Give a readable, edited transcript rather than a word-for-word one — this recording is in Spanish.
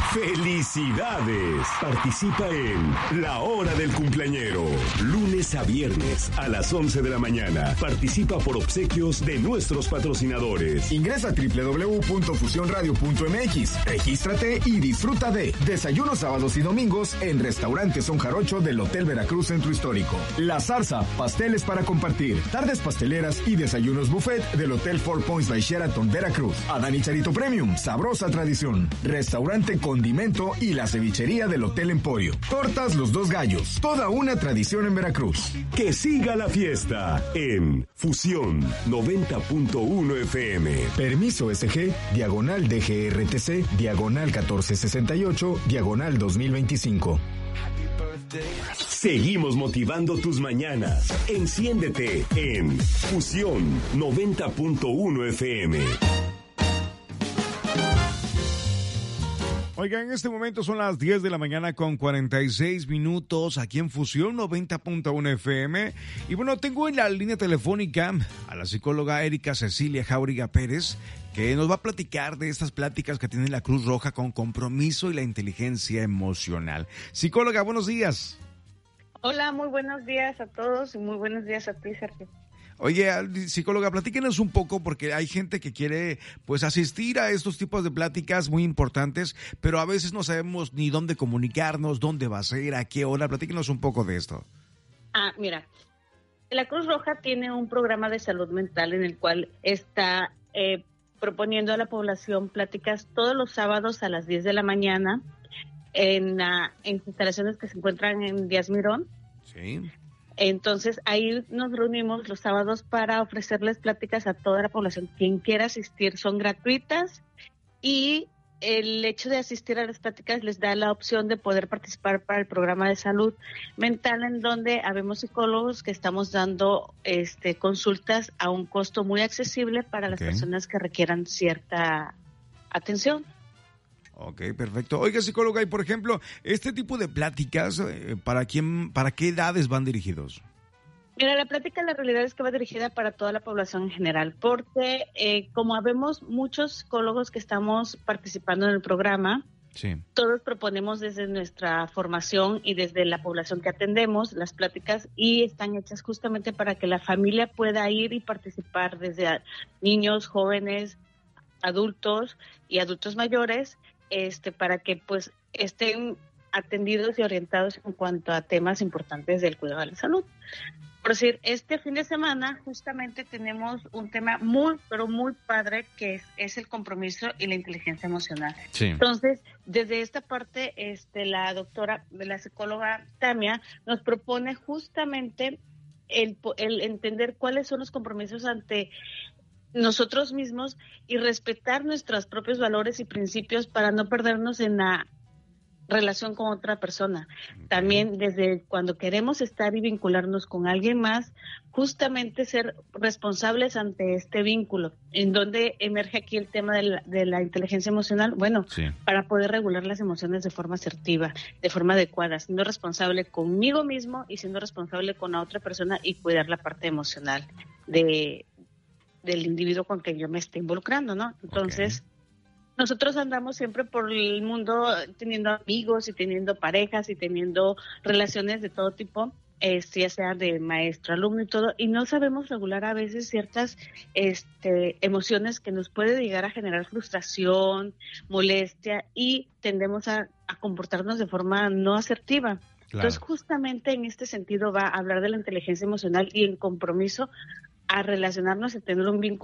¡Felicidades! Participa en La Hora del Cumpleañero. Lunes a viernes a las 11 de la mañana. Participa por obsequios de nuestros patrocinadores. Ingresa a www.fusionradio.mx. Regístrate y disfruta de desayunos sábados y domingos en Restaurante Son Jarocho del Hotel Veracruz Centro Histórico. La Zarza, pasteles para compartir. Tardes pasteleras y desayunos buffet del Hotel Four Points by Sheraton Veracruz. Adán y Charito Premium, sabrosa tradición. Restaurante Condimento y la cevichería del Hotel Emporio. Tortas Los Dos Gallos, toda una tradición en Veracruz. Que siga la fiesta en Fusión 90.1 FM. Permiso SG, diagonal DGRTC, diagonal 1468, diagonal 2025. Seguimos motivando tus mañanas. Enciéndete en Fusión 90.1 FM. Oigan, en este momento son las 10 de la mañana con 46 minutos aquí en Fusión 90.1 FM. Y bueno, tengo en la línea telefónica a la psicóloga Erika Cecilia Jáuriga Pérez, que nos va a platicar de estas pláticas que tiene la Cruz Roja con compromiso y la inteligencia emocional. Psicóloga, buenos días. Hola, muy buenos días a todos y muy buenos días a ti, Sergio. Oye, psicóloga, platíquenos un poco porque hay gente que quiere pues asistir a estos tipos de pláticas muy importantes, pero a veces no sabemos ni dónde comunicarnos, dónde va a ser, a qué hora. Platíquenos un poco de esto. Mira, la Cruz Roja tiene un programa de salud mental en el cual está proponiendo a la población pláticas todos los sábados a las 10 de la mañana en instalaciones que se encuentran en Díaz Mirón. Sí. Entonces, ahí nos reunimos los sábados para ofrecerles pláticas a toda la población. Quien quiera asistir son gratuitas y el hecho de asistir a las pláticas les da la opción de poder participar para el programa de salud mental, en donde habemos psicólogos que estamos dando consultas a un costo muy accesible para las personas que requieran cierta atención. Ok, perfecto. Oiga, psicóloga, y por ejemplo, este tipo de pláticas, ¿para qué edades van dirigidos? Mira, la plática la realidad es que va dirigida para toda la población en general, porque como habemos muchos psicólogos que estamos participando en el programa, sí, todos proponemos desde nuestra formación y desde la población que atendemos las pláticas y están hechas justamente para que la familia pueda ir y participar desde niños, jóvenes, adultos y adultos mayores, para que pues estén atendidos y orientados en cuanto a temas importantes del cuidado de la salud. Por decir, este fin de semana justamente tenemos un tema muy, pero muy padre que es el compromiso y la inteligencia emocional. Sí. Entonces, desde esta parte, la psicóloga Tamia nos propone justamente el entender cuáles son los compromisos ante nosotros mismos y respetar nuestros propios valores y principios para no perdernos en la relación con otra persona. También desde cuando queremos estar y vincularnos con alguien más, justamente ser responsables ante este vínculo. ¿En donde emerge aquí el tema de la inteligencia emocional? Bueno, sí, para poder regular las emociones de forma asertiva, de forma adecuada, siendo responsable conmigo mismo y siendo responsable con la otra persona y cuidar la parte emocional del individuo con que yo me esté involucrando, ¿no? Entonces, nosotros andamos siempre por el mundo teniendo amigos y teniendo parejas y teniendo relaciones de todo tipo, ya sea de maestro, alumno y todo, y no sabemos regular a veces ciertas emociones que nos puede llegar a generar frustración, molestia y tendemos a comportarnos de forma no asertiva. Claro. Entonces, justamente en este sentido va a hablar de la inteligencia emocional y el compromiso a relacionarnos y tener un vínculo